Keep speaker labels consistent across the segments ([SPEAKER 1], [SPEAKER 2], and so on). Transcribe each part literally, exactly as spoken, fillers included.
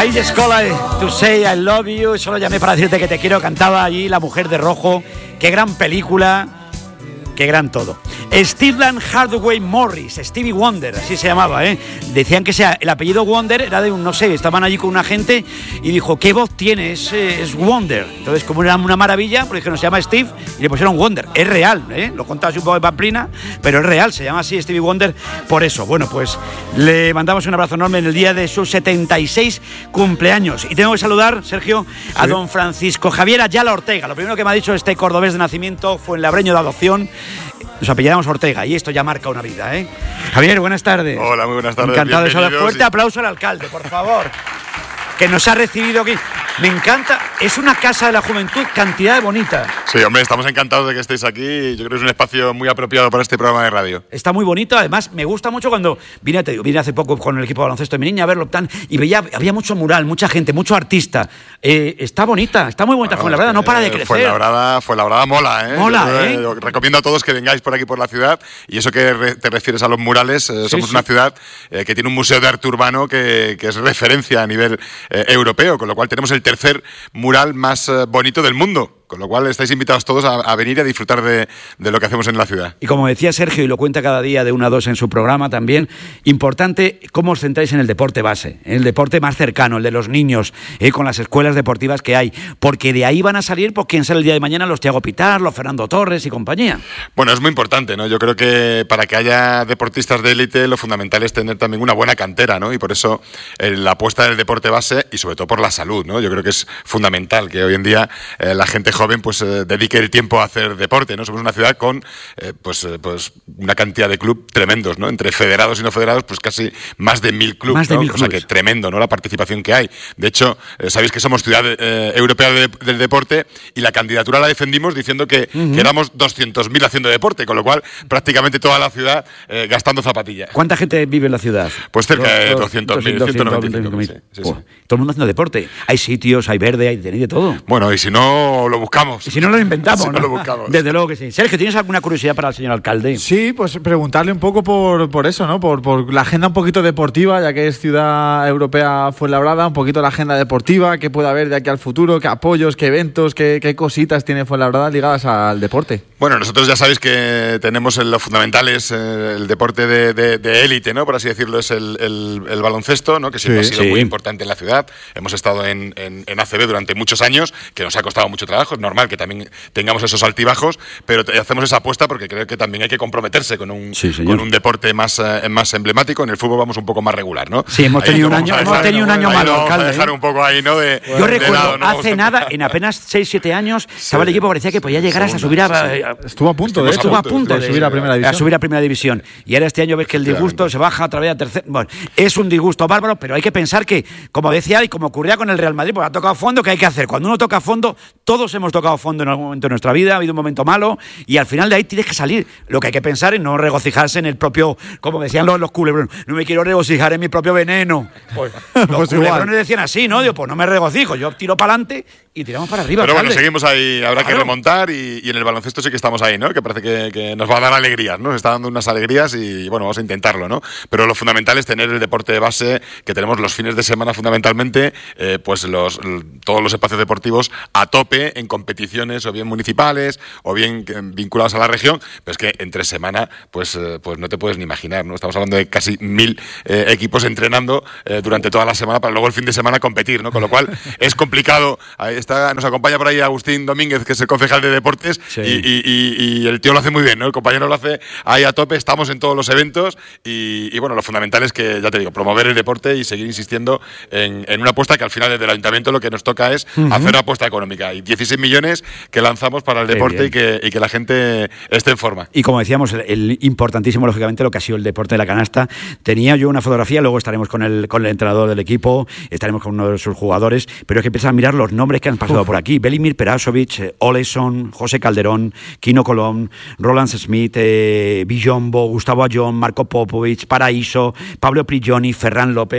[SPEAKER 1] I just call to say I love you. Solo llamé para decirte que te quiero. Cantaba allí La Mujer de Rojo. Qué gran película. Qué gran todo. Stephen Hardaway Morris, Stevie Wonder, así se llamaba, ¿eh? Decían que sea, el apellido Wonder era de un, no sé, estaban allí con una gente y dijo, ¿qué voz tiene? Es, es Wonder. Entonces, como era una maravilla, pues dijeron, se llama Steve y le pusieron Wonder. Es real, ¿eh? Lo contaba así un poco de pamplina, pero es real, se llama así Stevie Wonder por eso. Bueno, pues le mandamos un abrazo enorme en el día de sus setenta y seis cumpleaños. Y tengo que saludar, Sergio, a sí. don Francisco Javier Ayala Ortega. Lo primero que me ha dicho este cordobés de nacimiento fue el labreño de adopción. Nos apellidamos Ortega y esto ya marca una vida, ¿eh? Javier, buenas tardes.
[SPEAKER 2] Hola, muy buenas tardes.
[SPEAKER 1] Encantado de saludar. Fuerte y... aplauso al alcalde, por favor. Que nos ha recibido aquí. Me encanta, es una casa de la juventud, cantidad de bonita.
[SPEAKER 2] Sí, hombre, estamos encantados de que estéis aquí. Yo creo que es un espacio muy apropiado para este programa de radio.
[SPEAKER 1] Está muy bonito, además me gusta mucho cuando vine, te digo, vine hace poco con el equipo de baloncesto de mi niña a verlo tan, y veía, había mucho mural, mucha gente, mucho artista. Eh, está bonita, está muy bonita, bueno, Fuenlabrada, no para de crecer.
[SPEAKER 2] Fuenlabrada, Fuenlabrada mola, ¿eh?
[SPEAKER 1] Mola,
[SPEAKER 2] yo,
[SPEAKER 1] ¿eh?
[SPEAKER 2] Yo recomiendo a todos que vengáis por aquí por la ciudad, y eso que re, te refieres a los murales, eh, somos sí, una sí. ciudad eh, que tiene un museo de arte urbano que, que es referencia a nivel eh, europeo, con lo cual tenemos el tercer mural más eh, bonito del mundo. Con lo cual estáis invitados todos a, a venir a disfrutar de, de lo que hacemos en la ciudad.
[SPEAKER 1] Y como decía Sergio, y lo cuenta cada día de una a dos en su programa también, importante cómo os centráis en el deporte base, en el deporte más cercano, el de los niños, eh, con las escuelas deportivas que hay, porque de ahí van a salir, pues quién sale el día de mañana, los Thiago Pitar, los Fernando Torres y compañía.
[SPEAKER 2] Bueno, es muy importante, ¿no? Yo creo que para que haya deportistas de élite, lo fundamental es tener también una buena cantera, ¿no? Y por eso eh, la apuesta del deporte base y sobre todo por la salud, ¿no? Yo creo que es fundamental que hoy en día eh, la gente joven joven pues eh, dedique el tiempo a hacer deporte, ¿no? Somos una ciudad con eh, pues, eh, pues una cantidad de clubes tremendos, ¿no? Entre federados y no federados, pues casi más de mil clubes,
[SPEAKER 1] más de
[SPEAKER 2] ¿no?
[SPEAKER 1] mil
[SPEAKER 2] O sea
[SPEAKER 1] clubes.
[SPEAKER 2] que tremendo, ¿no? La participación que hay. De hecho, eh, sabéis que somos ciudad eh, europea de, del deporte y la candidatura la defendimos diciendo que, uh-huh. que éramos doscientos mil haciendo deporte, con lo cual prácticamente toda la ciudad eh, gastando zapatillas.
[SPEAKER 1] ¿Cuánta gente vive en la ciudad?
[SPEAKER 2] Pues cerca de doscientos mil, ciento noventa y cinco mil. Sí, sí, sí.
[SPEAKER 1] Todo el mundo haciendo deporte. Hay sitios, hay verde, hay de todo.
[SPEAKER 2] Bueno, y si no, lo buscamos.
[SPEAKER 1] Y si no, lo inventamos,
[SPEAKER 2] si
[SPEAKER 1] ¿no?
[SPEAKER 2] no lo buscamos.
[SPEAKER 1] Desde luego que sí. Sergio, ¿tienes alguna curiosidad para el señor alcalde?
[SPEAKER 3] Sí, pues preguntarle un poco por, por eso, ¿no? Por, por la agenda un poquito deportiva, ya que es ciudad europea Fuenlabrada, un poquito la agenda deportiva, qué puede haber de aquí al futuro, qué apoyos, qué eventos, qué, qué cositas tiene Fuenlabrada ligadas al deporte.
[SPEAKER 2] Bueno, nosotros ya sabéis que tenemos lo fundamental es eh, el deporte de, de, de élite, ¿no? Por así decirlo, es el, el, el baloncesto, ¿no? Que siempre sí, ha sido sí. muy importante en la ciudad. Hemos estado en, en, en A C B durante muchos años, que nos ha costado mucho trabajo. Es normal que también tengamos esos altibajos, pero te, hacemos esa apuesta porque creo que también hay que comprometerse con un, sí, con un deporte más, eh, más emblemático. En el fútbol vamos un poco más regular, ¿no?
[SPEAKER 1] Sí, hemos tenido un año, hemos tenido un año malo,
[SPEAKER 2] vamos
[SPEAKER 1] alcalde.
[SPEAKER 2] a dejar un poco ahí, ¿no? De,
[SPEAKER 1] Yo
[SPEAKER 2] de
[SPEAKER 1] recuerdo,
[SPEAKER 2] lado, ¿no?
[SPEAKER 1] hace nada, en apenas seis siete años, sí. estaba el equipo, parecía que podía llegar hasta subir a...
[SPEAKER 3] Sí, sí. Estuvo a punto, de,
[SPEAKER 1] estuvo a punto de,
[SPEAKER 3] de subir a primera división.
[SPEAKER 1] A subir a primera división. Y ahora este año ves que el disgusto se baja otra vez a tercera. Bueno, es un disgusto bárbaro, pero hay que pensar que, como decía y como ocurría con el Real Madrid, pues ha tocado fondo, ¿qué hay que hacer? Cuando uno toca fondo, todos hemos tocado fondo en algún momento de nuestra vida, ha habido un momento malo, y al final de ahí tienes que salir. Lo que hay que pensar es no regocijarse en el propio, como decían los, los culebrones, no me quiero regocijar en mi propio veneno. Pues, los pues culebrones igual. Decían así, ¿no? Digo, pues no me regocijo, yo tiro para adelante y tiramos para arriba.
[SPEAKER 2] Pero
[SPEAKER 1] alcalde.
[SPEAKER 2] Bueno, seguimos ahí, habrá
[SPEAKER 1] claro.
[SPEAKER 2] que remontar y, y en el baloncesto sí que estamos ahí, ¿no? Que parece que, que nos va a dar alegrías, ¿no? Nos está dando unas alegrías y bueno, vamos a intentarlo, ¿no? Pero lo fundamental es tener el deporte de base que tenemos los fines de semana fundamentalmente, eh, pues los, todos los espacios deportivos a tope en competiciones o bien municipales o bien vinculados a la región, pero es que entre semana pues, eh, pues no te puedes ni imaginar, ¿no? Estamos hablando de casi mil eh, equipos entrenando eh, durante toda la semana para luego el fin de semana competir, ¿no? Con lo cual es complicado. Ahí está, nos acompaña por ahí Agustín Domínguez, que es el concejal de deportes, sí. y, y, y, y el tío lo hace muy bien, ¿no? El compañero lo hace ahí a tope, estamos en todos los eventos y, y bueno, lo fundamental es que, ya te digo, promover el deporte y seguir insistiendo en, en una apuesta que al final desde el ayuntamiento lo que nos toca es uh-huh. hacer una apuesta económica y dieciséis millones que lanzamos para el Qué deporte y que, y que la gente esté en forma.
[SPEAKER 1] Y como decíamos, el, el importantísimo, lógicamente, lo que ha sido el deporte de la canasta. Tenía yo una fotografía, luego estaremos con el, con el entrenador del equipo, estaremos con uno de sus jugadores, pero hay que empezar a mirar los nombres que han pasado Uf. por aquí. Velimir Perasovic, Oleson, José Calderón, Kino Colón, Roland Smith, eh, Villombo, Gustavo Ayón, Marco Popovic, Paraíso, Pablo Prigioni, Ferran López.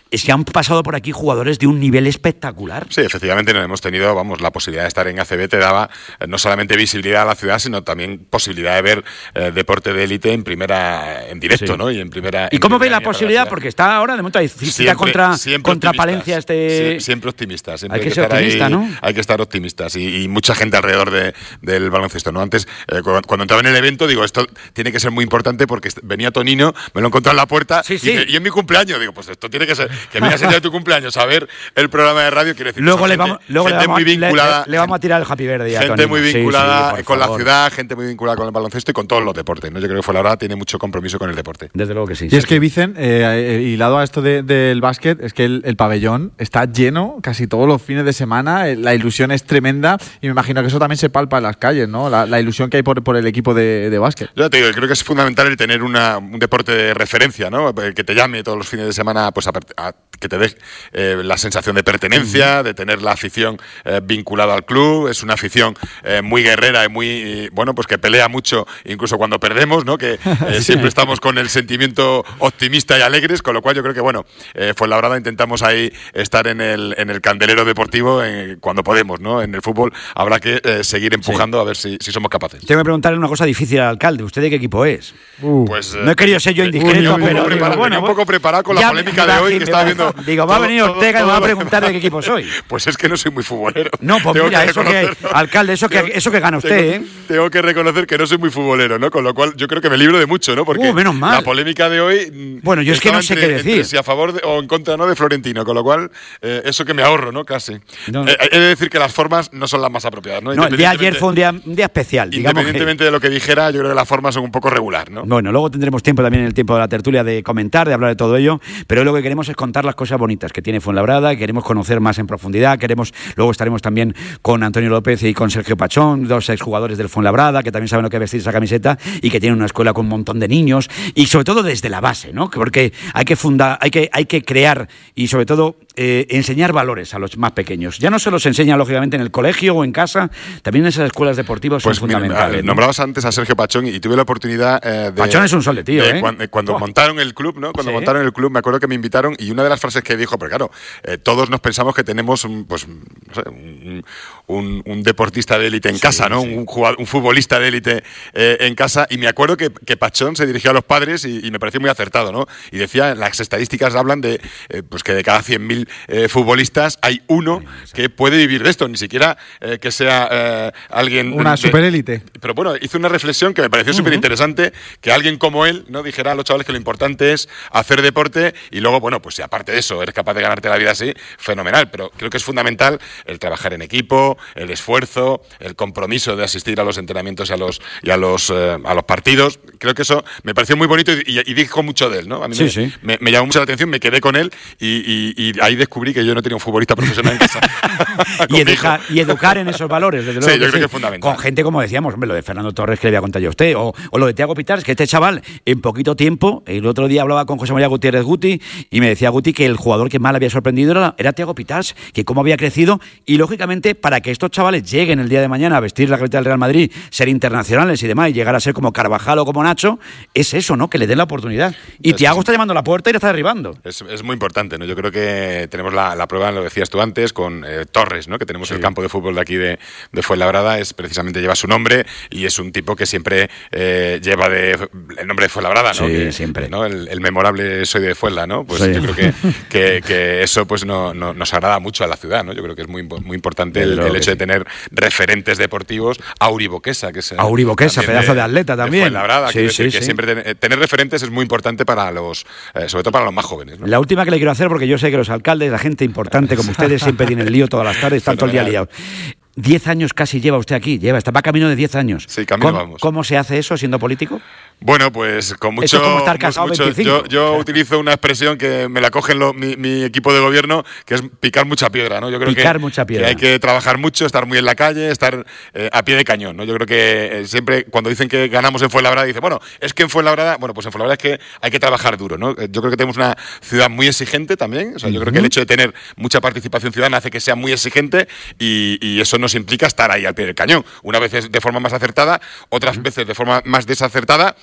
[SPEAKER 1] es que han pasado por aquí jugadores de un nivel espectacular.
[SPEAKER 2] Sí, efectivamente no hemos tenido, vamos, la posibilidad de estar en A C B te daba eh, no solamente visibilidad a la ciudad, sino también posibilidad de ver eh, deporte de élite en primera, en directo, sí. ¿no? Y en primera.
[SPEAKER 1] ¿Y cómo ve la posibilidad? La Porque está ahora de momento hay cita contra, contra Palencia este.
[SPEAKER 2] Sie, siempre optimista, siempre
[SPEAKER 1] hay que, hay que ser optimista,
[SPEAKER 2] ahí,
[SPEAKER 1] ¿no?
[SPEAKER 2] Hay que estar optimistas y, y mucha gente alrededor de, del baloncesto, ¿no? Antes, eh, cuando, cuando entraba en el evento, digo, esto tiene que ser muy importante porque venía Tonino, me lo encontré en la puerta
[SPEAKER 1] sí,
[SPEAKER 2] y,
[SPEAKER 1] sí.
[SPEAKER 2] Dice, y en mi cumpleaños, digo, pues esto tiene que ser, que vengas el día de tu cumpleaños a ver el programa de radio, quiere decir
[SPEAKER 1] luego
[SPEAKER 2] que
[SPEAKER 1] le
[SPEAKER 2] gente,
[SPEAKER 1] vamos, luego
[SPEAKER 2] gente
[SPEAKER 1] le vamos,
[SPEAKER 2] muy vinculada,
[SPEAKER 1] le, le, le vamos a tirar el Happy Verde.
[SPEAKER 2] Gente
[SPEAKER 1] Tonino.
[SPEAKER 2] muy vinculada
[SPEAKER 1] sí, sí,
[SPEAKER 2] con
[SPEAKER 1] favor.
[SPEAKER 2] la ciudad, gente muy vinculada con el baloncesto y con todos los deportes, ¿no? Yo creo que Fuenlabrada tiene mucho compromiso con el deporte.
[SPEAKER 1] Desde luego que sí.
[SPEAKER 3] Y es que, Vicen, eh, hilado a esto de, del básquet, es que el, el pabellón está lleno casi todos los fines de semana, la ilusión es tremenda y me imagino que eso también se palpa en las calles, ¿no? La, la ilusión que hay por, por el equipo de, de básquet.
[SPEAKER 2] Yo te digo, creo que es fundamental el tener una, un deporte de referencia, ¿no? Que te llame todos los fines de semana, pues a, a, que te dé eh, la sensación de pertenencia, uh-huh. de tener la afición eh, vinculada al club. Es una afición eh, muy guerrera y muy, y, bueno, pues que pelea mucho, incluso cuando perdemos, ¿no? Que eh, sí. siempre estamos con el sentimiento optimista y alegres, con lo cual yo creo que, bueno, eh, Fuenlabrada intentamos ahí estar en el, en el candelero deportivo eh, cuando podemos, ¿no? En el fútbol habrá que eh, seguir empujando sí. a ver si, si somos capaces.
[SPEAKER 1] Tengo que preguntarle una cosa difícil al alcalde. ¿Usted de qué equipo es?
[SPEAKER 2] Uh, pues, eh,
[SPEAKER 1] no he querido ser yo indiscreto,
[SPEAKER 2] uy,
[SPEAKER 1] pero
[SPEAKER 2] uy,
[SPEAKER 1] digo,
[SPEAKER 2] bueno,
[SPEAKER 1] bueno,
[SPEAKER 2] un poco preparado con la polémica de hoy que estaba viendo.
[SPEAKER 1] Digo, va a venir Ortega y me va a preguntar de qué equipo soy.
[SPEAKER 2] Pues es que no soy muy futbolero.
[SPEAKER 1] No, pues
[SPEAKER 2] tengo
[SPEAKER 1] mira,
[SPEAKER 2] que
[SPEAKER 1] eso que, alcalde, eso que, eso que gana usted,
[SPEAKER 2] tengo,
[SPEAKER 1] ¿eh?
[SPEAKER 2] Tengo que reconocer que no soy muy futbolero, ¿no? Con lo cual yo creo que me libro de mucho, ¿no? Porque
[SPEAKER 1] uh, menos mal.
[SPEAKER 2] la polémica de hoy.
[SPEAKER 1] Bueno, yo es que no sé
[SPEAKER 2] entre,
[SPEAKER 1] qué decir.
[SPEAKER 2] Entre si a favor de, o en contra, ¿no? De Florentino, con lo cual eh, eso que me ahorro, ¿no? Casi. No. Eh, he de decir que las formas no son las más apropiadas, ¿no?
[SPEAKER 1] No, el día de ayer fue un día, un día especial.
[SPEAKER 2] Independientemente
[SPEAKER 1] que...
[SPEAKER 2] de lo que dijera, yo creo que las formas son un poco regular, ¿no?
[SPEAKER 1] Bueno, luego tendremos tiempo también en el tiempo de la tertulia de comentar, de hablar de todo ello, pero lo que queremos es contar las cosas bonitas que tiene Fuenlabrada, queremos conocer más en profundidad, queremos, luego estaremos también con Antonio López y con Sergio Pachón, dos exjugadores del Fuenlabrada, que también saben lo que es vestir esa camiseta y que tienen una escuela con un montón de niños, y sobre todo desde la base, ¿no? Porque hay que fundar, hay que, hay que crear y sobre todo eh, enseñar valores a los más pequeños. Ya no se los enseña, lógicamente, en el colegio o en casa, también esas escuelas deportivas
[SPEAKER 2] pues
[SPEAKER 1] son
[SPEAKER 2] mira,
[SPEAKER 1] fundamentales. ¿no?
[SPEAKER 2] Nombrabas antes a Sergio Pachón y tuve la oportunidad eh, de...
[SPEAKER 1] Pachón es un sol de tío,
[SPEAKER 2] de,
[SPEAKER 1] ¿eh?
[SPEAKER 2] Cuando, cuando oh. montaron el club, ¿no? Cuando ¿Sí? montaron el club, me acuerdo que me invitaron y una de las frases que dijo, pero claro, eh, todos nos pensamos que tenemos un, pues, no sé, un, un, un deportista de élite en sí, casa, ¿no? Sí. Un, jugador, un futbolista de élite eh, en casa, y me acuerdo que, que Pachón se dirigió a los padres y, y me pareció muy acertado, ¿no? Y decía, las estadísticas hablan de eh, pues que de cada cien mil eh, futbolistas hay uno que puede vivir de esto, ni siquiera eh, que sea eh, alguien...
[SPEAKER 3] Una superélite.
[SPEAKER 2] Pero bueno, hizo una reflexión que me pareció uh-huh. súper interesante, que alguien como él, ¿no? Dijera a los chavales que lo importante es hacer deporte y luego, bueno, pues si aparte de eso eres capaz de ganarte la vida así, fenomenal, pero creo que es fundamental el trabajar en equipo, el esfuerzo, el compromiso de asistir a los entrenamientos y a los, y a los, eh, a los partidos. Creo que eso me pareció muy bonito y, y, y dijo mucho de él, ¿no? A mí
[SPEAKER 1] sí,
[SPEAKER 2] me,
[SPEAKER 1] sí.
[SPEAKER 2] Me, me llamó mucho la atención, me quedé con él y, y, y ahí descubrí que yo no tenía un futbolista profesional en casa.
[SPEAKER 1] y, educa, y educar en esos valores, desde luego.
[SPEAKER 2] Sí, yo
[SPEAKER 1] que
[SPEAKER 2] creo
[SPEAKER 1] sí.
[SPEAKER 2] que es fundamental.
[SPEAKER 1] Con gente, como decíamos, hombre, lo de Fernando Torres que le voy a contar yo a usted, o, o lo de Thiago Pitars, que este chaval, en poquito tiempo, el otro día hablaba con José María Gutiérrez Guti y me decía Guti que el jugador que más le había sorprendido era, era Thiago Pitars, que cómo había crecido, y lógicamente para que estos chavales lleguen el día de mañana a vestir la camiseta del Real Madrid, ser internacionales y demás, y llegar a ser como Carvajal o como Nacho, es eso, ¿no? Que le den la oportunidad. Y es, Thiago está llamando a la puerta y le está derribando.
[SPEAKER 2] Es, es muy importante, ¿no? Yo creo que tenemos la, la prueba, lo decías tú antes, con eh, Torres, ¿no? Que tenemos sí. el campo de fútbol de aquí de, de Fuenlabrada, es precisamente lleva su nombre y es un tipo que siempre eh, lleva de, el nombre de Fuenlabrada, ¿no?
[SPEAKER 1] Sí,
[SPEAKER 2] que,
[SPEAKER 1] siempre.
[SPEAKER 2] ¿no? El, el memorable soy de Fuenla, ¿no? Pues
[SPEAKER 1] sí.
[SPEAKER 2] yo creo que, que, que eso pues no, no, nos agrada mucho a la ciudad, ¿no? Yo creo que es muy, muy importante el, el hecho sí. de tener referentes deportivos. Auri Boquesa, que es
[SPEAKER 1] Auri Boquesa, pedazo de, de atleta también.
[SPEAKER 2] De Fuenlabrada,
[SPEAKER 1] sí,
[SPEAKER 2] que,
[SPEAKER 1] sí,
[SPEAKER 2] que
[SPEAKER 1] sí.
[SPEAKER 2] siempre ten, tener referentes es muy importante para los, eh, sobre todo para los más jóvenes, ¿no?
[SPEAKER 1] La última que le quiero hacer, porque yo sé que los alcaldes, la gente importante como ustedes, siempre tienen lío todas las tardes, están todo el día liados. Diez años casi lleva usted aquí, lleva, está va camino de diez años.
[SPEAKER 2] Sí, camino
[SPEAKER 1] ¿Cómo,
[SPEAKER 2] vamos.
[SPEAKER 1] ¿Cómo se hace eso siendo político?
[SPEAKER 2] Bueno, pues con mucho...
[SPEAKER 1] Eso es como estar casado
[SPEAKER 2] mucho,
[SPEAKER 1] veinticinco.
[SPEAKER 2] Yo, yo utilizo una expresión que me la cogen lo, mi, mi equipo de gobierno, que es picar mucha piedra, ¿no? Yo creo
[SPEAKER 1] picar
[SPEAKER 2] que,
[SPEAKER 1] mucha piedra.
[SPEAKER 2] que hay que trabajar mucho, estar muy en la calle, estar eh, a pie de cañón, ¿no? Yo creo que eh, siempre cuando dicen que ganamos en Fuenlabrada, dicen, bueno, es que en Fuenlabrada, bueno, pues en Fuenlabrada es que hay que trabajar duro, ¿no? Yo creo que tenemos una ciudad muy exigente también, o sea, yo uh-huh. creo que el hecho de tener mucha participación ciudadana hace que sea muy exigente y, y eso nos implica estar ahí al pie del cañón. Una vez de forma más acertada, otras uh-huh. veces de forma más desacertada,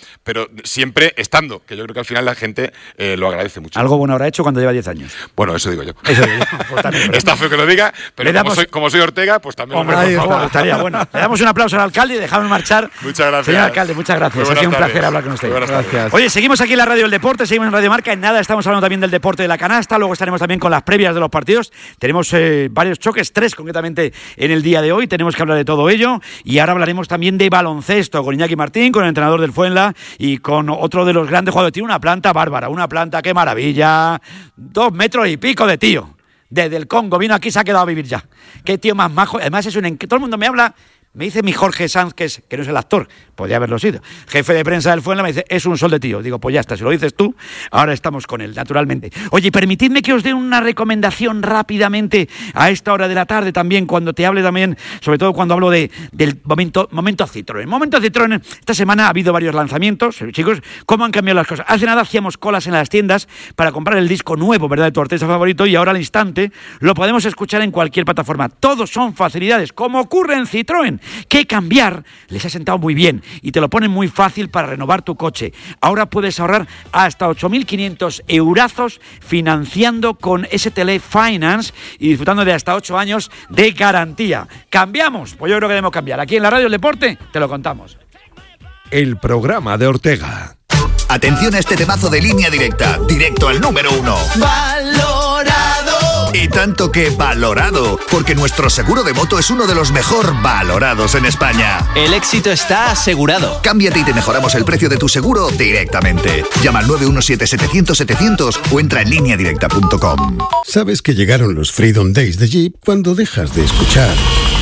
[SPEAKER 2] pero siempre estando, que yo creo que al final la gente eh, lo agradece mucho.
[SPEAKER 1] Algo bueno habrá hecho cuando lleva diez años.
[SPEAKER 2] Bueno, eso digo yo.
[SPEAKER 1] Eso digo yo. Pues también,
[SPEAKER 2] está feo que lo diga, pero
[SPEAKER 1] damos...
[SPEAKER 2] como, soy, como soy Ortega, pues también...
[SPEAKER 1] Hombre, por favor, estaría bueno. Le damos un aplauso al alcalde y dejamos marchar.
[SPEAKER 2] Muchas gracias.
[SPEAKER 1] Señor alcalde, muchas gracias. Ha sido un placer hablar con usted.
[SPEAKER 3] Gracias.
[SPEAKER 1] Oye, seguimos aquí en la Radio del Deporte, seguimos en Radio Marca. En nada estamos hablando también del deporte de la canasta. Luego estaremos también con las previas de los partidos. Tenemos eh, varios choques, tres concretamente en el día de hoy. Tenemos que hablar de todo ello. Y ahora hablaremos también de baloncesto con Iñaki Martín, con el entrenador del Fuenla y con otro de los grandes jugadores. Tiene una planta bárbara, una planta, qué maravilla. Dos metros y pico de tío. Desde el Congo vino aquí, se ha quedado a vivir ya. Qué tío más majo. Además es un... En... Todo el mundo me habla... Me dice mi Jorge Sanz, que, es, que no es el actor, podría haberlo sido, jefe de prensa del Fuenla, me dice, es un sol de tío. Digo, pues ya está, si lo dices tú, ahora estamos con él, naturalmente. Oye, permitidme que os dé una recomendación rápidamente a esta hora de la tarde también, cuando te hable también, sobre todo cuando hablo de, del momento, momento Citroën. Momento Citroën, esta semana ha habido varios lanzamientos, chicos, ¿cómo han cambiado las cosas? Hace nada hacíamos colas en las tiendas para comprar el disco nuevo, ¿verdad?, de tu artista favorito, y ahora al instante lo podemos escuchar en cualquier plataforma. Todos son facilidades, como ocurre en Citroën, que cambiar les ha sentado muy bien y te lo ponen muy fácil para renovar tu coche. Ahora puedes ahorrar hasta ocho mil quinientos eurazos financiando con S T L Finance y disfrutando de hasta ocho años de garantía. ¿Cambiamos? Pues yo creo que debemos cambiar. Aquí en la Radio del Deporte te lo contamos.
[SPEAKER 4] El programa de Ortega.
[SPEAKER 5] Atención a este temazo de Línea Directa, directo al número uno. ¡Valorado! Y tanto que valorado, porque nuestro seguro de moto es uno de los mejor valorados en España.
[SPEAKER 6] El éxito está asegurado.
[SPEAKER 5] Cámbiate y te mejoramos el precio de tu seguro directamente. Llama al nueve uno siete setecientos setecientos o entra en línea directa punto com.
[SPEAKER 4] ¿Sabes que llegaron los Freedom Days de Jeep cuando dejas de escuchar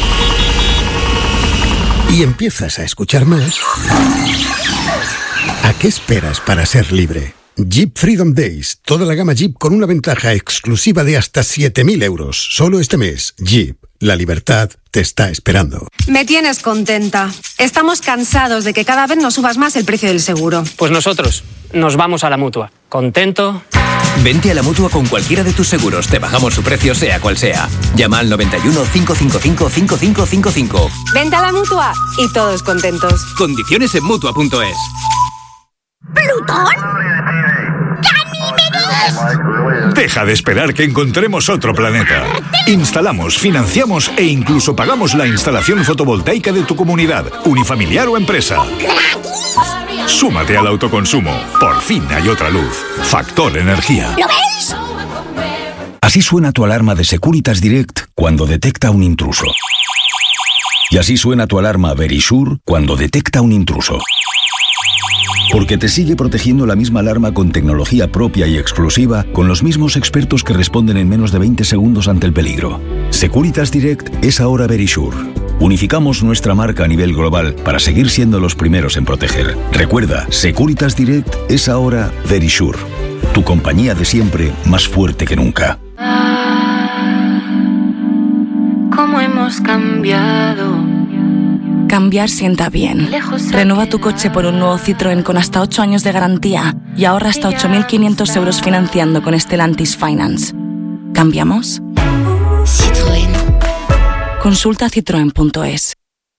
[SPEAKER 4] y empiezas a escuchar más? ¿A qué esperas para ser libre? Jeep Freedom Days. Toda la gama Jeep con una ventaja exclusiva de hasta siete mil euros. Solo este mes. Jeep. La libertad te está esperando.
[SPEAKER 7] Me tienes contenta. Estamos cansados de que cada vez nos subas más el precio del seguro.
[SPEAKER 8] Pues nosotros nos vamos a la Mutua. ¿Contento?
[SPEAKER 6] Vente a la Mutua con cualquiera de tus seguros. Te bajamos su precio sea cual sea. Llama al noventa y uno, cinco cinco cinco, cinco cinco cinco cinco.
[SPEAKER 7] Vente a la Mutua y todos contentos.
[SPEAKER 6] Condiciones en Mutua punto es.
[SPEAKER 9] ¿Plutón? ¡Ganímedes!
[SPEAKER 10] Deja de esperar que encontremos otro planeta. Instalamos, financiamos e incluso pagamos la instalación fotovoltaica de tu comunidad, unifamiliar o empresa.
[SPEAKER 9] ¡Gratis!
[SPEAKER 10] Súmate al autoconsumo. Por fin hay otra luz. Factor Energía.
[SPEAKER 9] ¿Lo veis?
[SPEAKER 11] Así suena tu alarma de Securitas Direct cuando detecta un intruso. Y así suena tu alarma Verisure cuando detecta un intruso. Porque te sigue protegiendo la misma alarma con tecnología propia y exclusiva, con los mismos expertos que responden en menos de veinte segundos ante el peligro. Securitas Direct es ahora Verisure. Unificamos nuestra marca a nivel global para seguir siendo los primeros en proteger. Recuerda, Securitas Direct es ahora Verisure. Tu compañía de siempre, más fuerte que nunca.
[SPEAKER 12] ¿Cómo hemos cambiado?
[SPEAKER 13] Cambiar sienta bien. Renueva tu coche por un nuevo Citroën con hasta ocho años de garantía y ahorra hasta ocho mil quinientos euros financiando con Stellantis Finance. ¿Cambiamos?
[SPEAKER 12] Citroën.
[SPEAKER 13] Consulta citroen punto es.